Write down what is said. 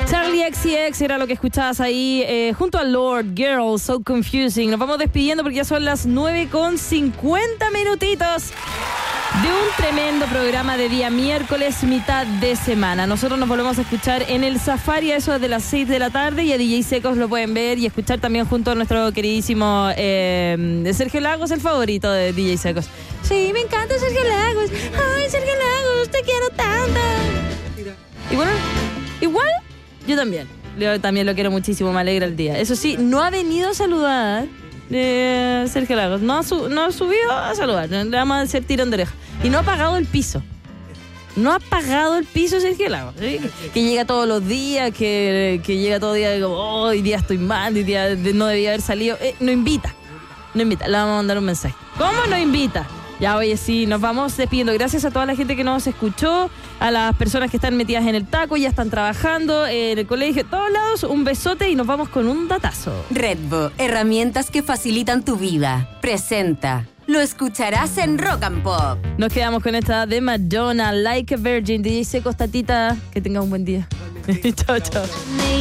Charlie XCX era lo que escuchabas ahí, junto a Lord, Girl, So Confusing. Nos vamos despidiendo porque ya son las 9:50 minutitos de un tremendo programa de día miércoles, mitad de semana. Nosotros nos volvemos a escuchar en el Safari a eso de las 6 de la tarde y a DJ Secos lo pueden ver y escuchar también junto a nuestro queridísimo Sergio Lagos, el favorito de DJ Secos. Sí, me encanta Sergio Lagos. Ay, Sergio Lagos, te quiero tanto. Y bueno, igual yo también. Yo también lo quiero muchísimo, me alegra el día. Eso sí, no ha venido a saludar Sergio Lagos. No ha subido a saludar. Le vamos a hacer tirón de oreja. Y no ha pagado el piso. No ha pagado el piso Sergio Lagos. ¿Sí? Que llega todos los días, que llega todo el día y digo, oh, hoy día estoy mal, hoy día no debía haber salido. No invita. Le vamos a mandar un mensaje. ¿Cómo no invita? Ya, oye, sí, nos vamos despidiendo. Gracias a toda la gente que nos escuchó, a las personas que están metidas en el taco, ya están trabajando en el colegio, en todos lados. Un besote y nos vamos con un datazo. Redbo, herramientas que facilitan tu vida. Presenta. Lo escucharás en Rock and Pop. Nos quedamos con esta de Madonna, Like a Virgin. DJ Secos, Tatita, que tenga un buen día. Chao, chao.